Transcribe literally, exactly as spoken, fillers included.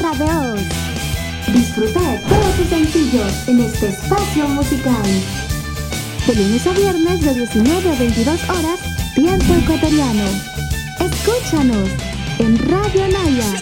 Viva de Oz. Disfruta de todos sus sencillos en este espacio musical. De lunes a viernes de diecinueve a veintidós horas, tiempo ecuatoriano. Escúchanos en Radio Naya.